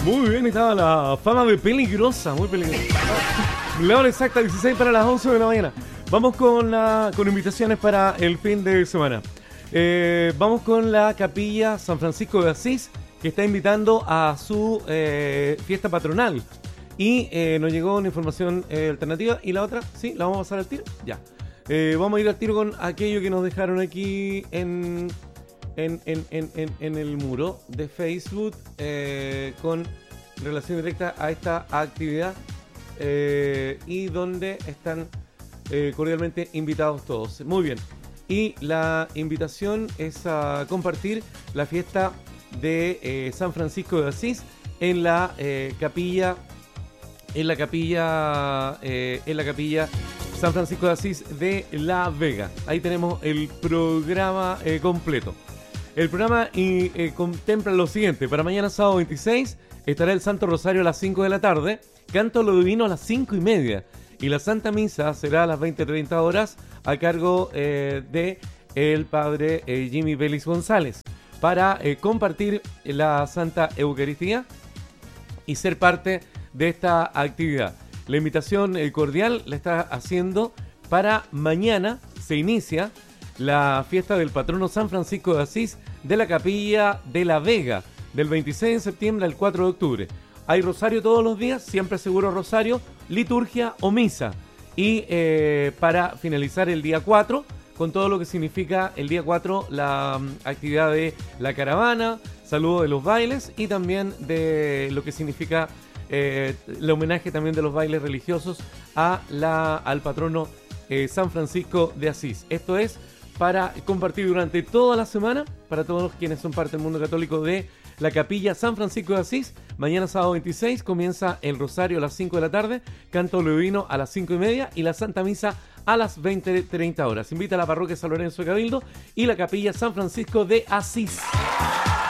Muy bien, estaba la fama de peligrosa, muy peligrosa. La hora exacta, 16 para las 11 de la mañana. Vamos con invitaciones para el fin de semana. Vamos con la Capilla San Francisco de Asís, que está invitando a su fiesta patronal. Y nos llegó una información alternativa. ¿Y la otra? ¿Sí? ¿La vamos a pasar al tiro? Ya. Vamos a ir al tiro con aquello que nos dejaron aquí en el muro de Facebook con relación directa a esta actividad y donde están cordialmente invitados todos. Muy bien. Y la invitación es a compartir la fiesta de San Francisco de Asís en la capilla San Francisco de Asís de La Vega. Ahí tenemos el programa completo. El programa contempla lo siguiente. Para mañana sábado 26 estará el Santo Rosario a las 5 de la tarde, canto lo divino a las 5:30 y la Santa Misa será a las 20:30 horas a cargo de el padre Jimmy Vélez González para compartir la Santa Eucaristía y ser parte de esta actividad. La invitación cordial la está haciendo para mañana. Se inicia la fiesta del patrono San Francisco de Asís de la Capilla de La Vega, del 26 de septiembre al 4 de octubre. Hay rosario todos los días, siempre seguro rosario, liturgia o misa. Y para finalizar el día 4, con todo lo que significa el día 4, la actividad de la caravana, saludo de los bailes y también de lo que significa el homenaje también de los bailes religiosos al patrono San Francisco de Asís. Esto es para compartir durante toda la semana, para todos quienes son parte del mundo católico de la Capilla San Francisco de Asís. Mañana sábado 26 comienza el rosario a las 5 de la tarde, canto divino a las 5:30 y la Santa Misa a las 20:30 horas. Invita a la parroquia San Lorenzo de Cabildo y la Capilla San Francisco de Asís.